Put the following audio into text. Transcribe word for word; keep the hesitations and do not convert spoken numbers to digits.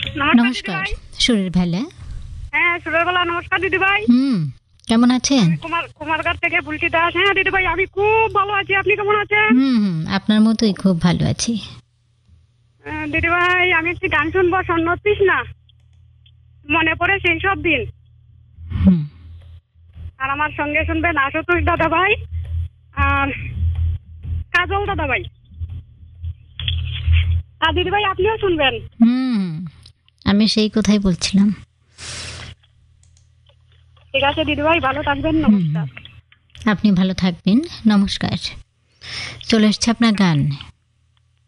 নমস্কার সুরের বেলা। হ্যাঁ সুরের বেলা। নমস্কার দিদি ভাই। হুম কেমন আছেন? কুমার কুমারঘাট থেকে বুলটি দাস। হ্যাঁ দিদি ভাই আমি খুব ভালো আছি, আপনি কেমন আছেন? হুম হুম আপনার মতোই খুব ভালো আছি। দিদি ভাই আমি একটি গান শুনবো, সন্ন্যতিস না মনে পড়ে সেই সব দিন। হুম আর আমার সঙ্গে শুনবেন আশুতোষ দাদা ভাই আর কাজল দাদা ভাই। আর দিদি ভাই আপনিও শুনবেন। হুম আমি সেই কথাই বলছিলাম। ঠিক আছে দিদি ভাই, ভালো থাকবেন। হুম, নমস্কার। আপনি ভালো থাকবেন। নমস্কার। চলে এসছে আপনার গান।